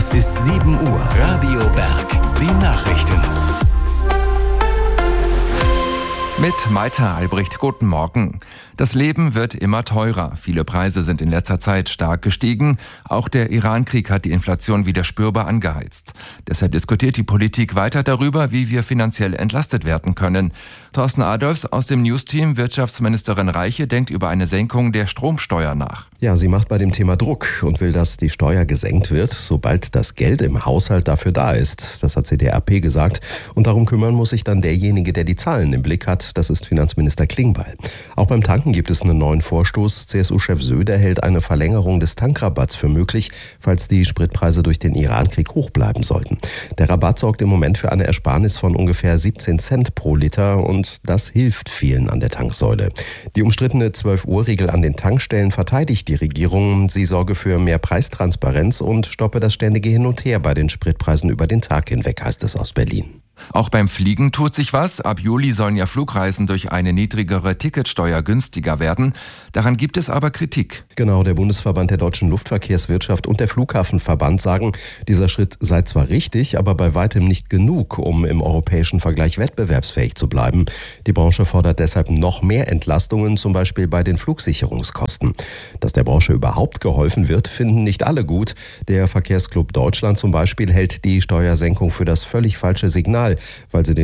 Es ist 7 Uhr. Radio Berg. Die Nachrichten. Mit Maita Albrecht, guten Morgen. Das Leben wird immer teurer. Viele Preise sind in letzter Zeit stark gestiegen. Auch der Iran-Krieg hat die Inflation wieder spürbar angeheizt. Deshalb diskutiert die Politik weiter darüber, wie wir finanziell entlastet werden können. Thorsten Adolfs aus dem News-Team, Wirtschaftsministerin Reiche, denkt über eine Senkung der Stromsteuer nach. Ja, sie macht bei dem Thema Druck und will, dass die Steuer gesenkt wird, sobald das Geld im Haushalt dafür da ist. Das hat sie der RP gesagt. Und darum kümmern muss sich dann derjenige, der die Zahlen im Blick hat. Das ist Finanzminister Klingbeil. Auch beim Tanken gibt es einen neuen Vorstoß. CSU-Chef Söder hält eine Verlängerung des Tankrabatts für möglich, falls die Spritpreise durch den Iran-Krieg hoch bleiben sollten. Der Rabatt sorgt im Moment für eine Ersparnis von ungefähr 17 Cent pro Liter und das hilft vielen an der Tanksäule. Die umstrittene 12-Uhr-Regel an den Tankstellen verteidigt die Regierung. Sie sorge für mehr Preistransparenz und stoppe das ständige Hin und Her bei den Spritpreisen über den Tag hinweg, heißt es aus Berlin. Auch beim Fliegen tut sich was. Ab Juli sollen ja Flugreisen durch eine niedrigere Ticketsteuer günstiger werden. Daran gibt es aber Kritik. Genau, der Bundesverband der deutschen Luftverkehrswirtschaft und der Flughafenverband sagen, dieser Schritt sei zwar richtig, aber bei weitem nicht genug, um im europäischen Vergleich wettbewerbsfähig zu bleiben. Die Branche fordert deshalb noch mehr Entlastungen, zum Beispiel bei den Flugsicherungskosten. Dass der Branche überhaupt geholfen wird, finden nicht alle gut. Der Verkehrsclub Deutschland zum Beispiel hält die Steuersenkung für das völlig falsche Signal, weil sie den